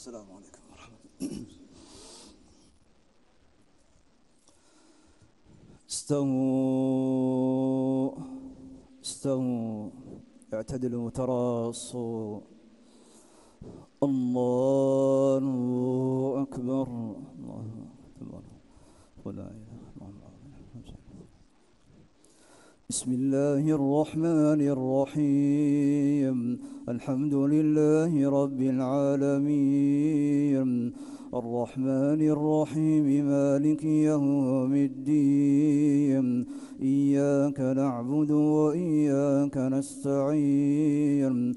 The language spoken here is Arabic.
السلام عليكم ورحمة الله. استووا استووا اعتدلوا تراصوا. الله أكبر الله أكبر ولا إله إلا الله. بسم الله الرحمن الرحيم. الحمد لله رب العالمين الرحمن الرحيم مالك يوم الدين إياك نعبد وإياك نستعين